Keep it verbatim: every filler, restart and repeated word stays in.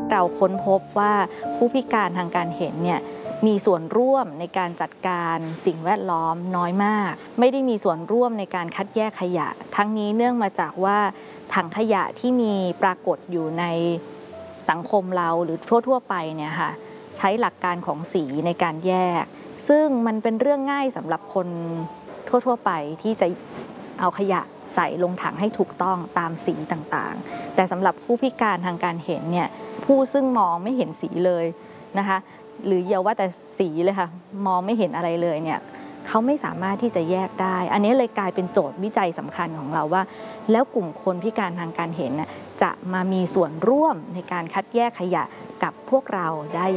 เราค้นพบว่าผู้พิการทางการเห็นเนี่ยมีส่วนร่วมในการจัดการสิ่งแวดล้อมน้อยมากไม่ได้มีส่วนร่วมในการคัดแยกขยะทั้งนี้เนื่องมาจากว่าถังขยะที่มีปรากฏอยู่ในสังคมเราหรือทั่วๆไปเนี่ยค่ะใช้หลักการของสีในการแยกซึ่งมันเป็นเรื่องง่ายสำหรับคนทั่วๆไปที่จะเอาขยะใส่ลงถังให้ถูกต้องตามสีต่างๆแต่สำหรับผู้พิการทางการเห็นเนี่ยผู้ซึ่งมองไม่เห็นสีเลยนะคะหรืออย่าว่าแต่สีเลยค่ะมองไม่เห็นอะไรเลยเนี่ยเขาไม่สามารถที่จะแยกได้อันนี้เลยกลายเป็นโจทย์วิจัยสำคัญของเราว่าแล้วกลุ่มคนพิการทางการเห็นจะมามีส่วนร่วมในการคัดแยกขยะกับพวกเราได้